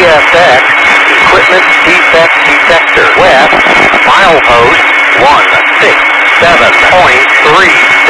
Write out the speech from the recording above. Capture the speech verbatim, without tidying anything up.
S X Equipment Defect Detector. West, milepost one six seven point three.